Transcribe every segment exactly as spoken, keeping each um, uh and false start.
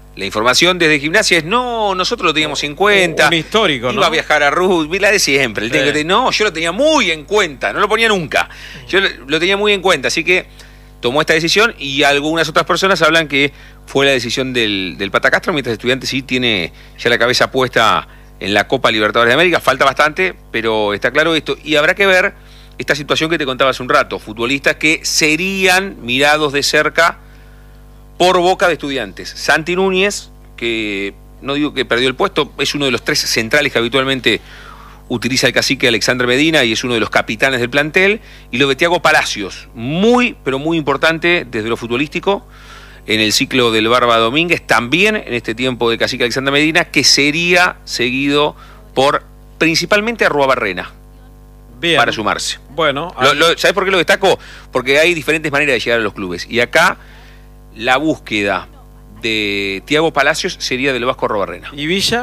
La información desde Gimnasia es, no, nosotros lo teníamos en cuenta. Un histórico, ¿no? Iba a viajar a rugby, la de siempre. El sí. No, yo lo tenía muy en cuenta, no lo ponía nunca. Yo lo tenía muy en cuenta, así que tomó esta decisión y algunas otras personas hablan que fue la decisión del, del Pata Castro, mientras Estudiantes sí tiene ya la cabeza puesta en la Copa Libertadores de América. Falta bastante, pero está claro esto. Y habrá que ver esta situación que te contaba hace un rato. Futbolistas que serían mirados de cerca por Boca de Estudiantes. Santi Núñez, que no digo que perdió el puesto, es uno de los tres centrales que habitualmente utiliza el cacique Alexander Medina y es uno de los capitanes del plantel. Y lo de Thiago Palacios, muy, pero muy importante desde lo futbolístico, en el ciclo del Barba Domínguez, también en este tiempo de cacique Alexander Medina, que sería seguido por principalmente Arruabarrena. Bien. Para sumarse. Bueno, lo, lo, ¿sabés por qué lo destaco? Porque hay diferentes maneras de llegar a los clubes. Y acá la búsqueda de Thiago Palacios sería del Vasco Arruabarrena. ¿Y Villa?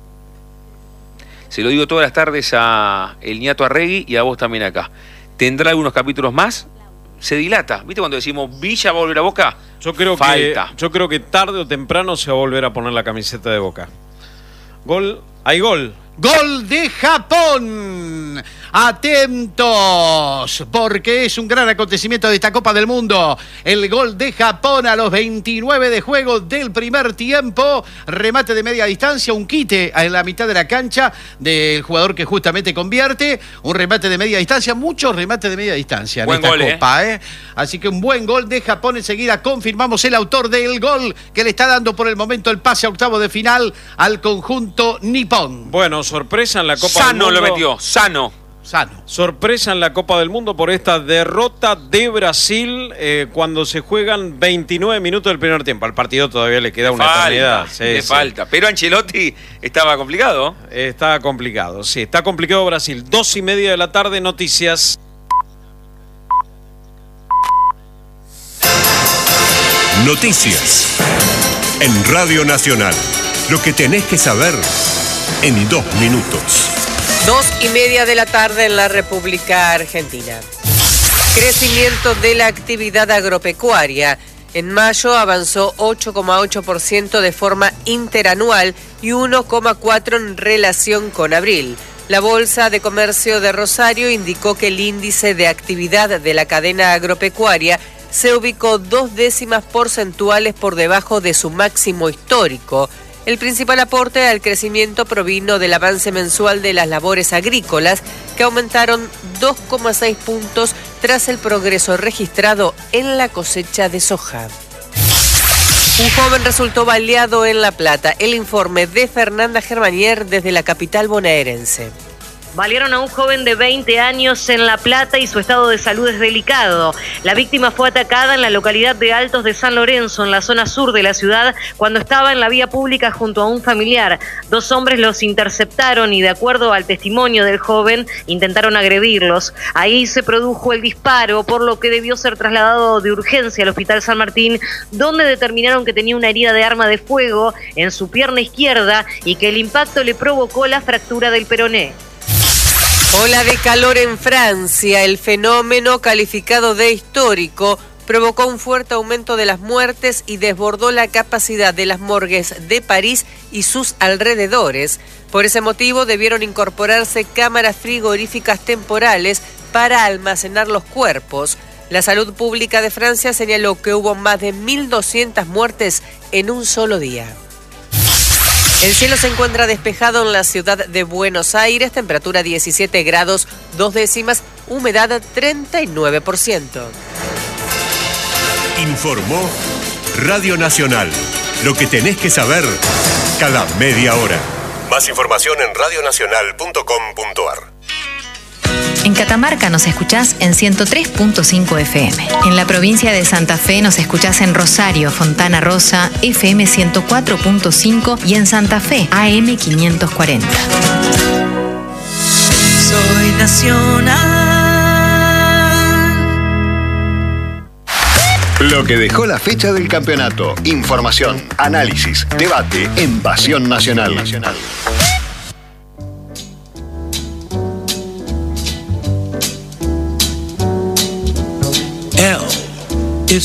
Se lo digo todas las tardes a el Ñato Arregui y a vos también acá. ¿Tendrá algunos capítulos más? Se dilata. ¿Viste cuando decimos Villa va a volver a Boca? Yo creo Falta. que yo creo que tarde o temprano se va a volver a poner la camiseta de Boca. Gol, hay gol. Gol de Japón. Atentos, porque es un gran acontecimiento de esta Copa del Mundo. El gol de Japón a los veintinueve de juego del primer tiempo. Remate de media distancia, un quite en la mitad de la cancha del jugador que justamente convierte. Un remate de media distancia, muchos remates de media distancia en buen esta gol, Copa. ¿eh? ¿eh? Así que un buen gol de Japón. Enseguida confirmamos el autor del gol que le está dando por el momento el pase a octavo de final al conjunto nipón. Bueno, sorpresa en la Copa Sano del Mundo. lo metió, Sano. Sano. Sorpresa en la Copa del Mundo por esta derrota de Brasil eh, cuando se juegan veintinueve minutos del primer tiempo. Al partido todavía le queda le una falta, eternidad. Sí, le sí. falta. Pero Ancelotti estaba complicado. Está complicado, sí. Está complicado Brasil. Dos y media de la tarde, noticias. Noticias. En Radio Nacional. Lo que tenés que saber en dos minutos. Dos y media de la tarde en la República Argentina. Crecimiento de la actividad agropecuaria. En mayo avanzó ocho coma ocho por ciento de forma interanual y uno coma cuatro por ciento en relación con abril. La Bolsa de Comercio de Rosario indicó que el índice de actividad de la cadena agropecuaria se ubicó dos décimas porcentuales por debajo de su máximo histórico. El principal aporte al crecimiento provino del avance mensual de las labores agrícolas, que aumentaron dos coma seis puntos tras el progreso registrado en la cosecha de soja. Un joven resultó baleado en La Plata. El informe de Fernanda Germanier desde la capital bonaerense. Balearon a un joven de veinte años en La Plata y su estado de salud es delicado. La víctima fue atacada en la localidad de Altos de San Lorenzo, en la zona sur de la ciudad, cuando estaba en la vía pública junto a un familiar. Dos hombres los interceptaron y, de acuerdo al testimonio del joven, intentaron agredirlos. Ahí se produjo el disparo, por lo que debió ser trasladado de urgencia al Hospital San Martín, donde determinaron que tenía una herida de arma de fuego en su pierna izquierda y que el impacto le provocó la fractura del peroné. Ola de calor en Francia. El fenómeno, calificado de histórico, provocó un fuerte aumento de las muertes y desbordó la capacidad de las morgues de París y sus alrededores. Por ese motivo debieron incorporarse cámaras frigoríficas temporales para almacenar los cuerpos. La Salud Pública de Francia señaló que hubo más de mil doscientas muertes en un solo día. El cielo se encuentra despejado en la ciudad de Buenos Aires, temperatura diecisiete grados, dos décimas, humedad treinta y nueve por ciento. Informó Radio Nacional. Lo que tenés que saber cada media hora. Más información en radio nacional punto com punto a r. En Catamarca nos escuchás en ciento tres punto cinco F M. En la provincia de Santa Fe nos escuchás en Rosario, Fontana Rosa, F M ciento cuatro punto cinco y en Santa Fe, A M quinientos cuarenta. Soy nacional. Lo que dejó la fecha del campeonato. Información, análisis, debate en Pasión Nacional.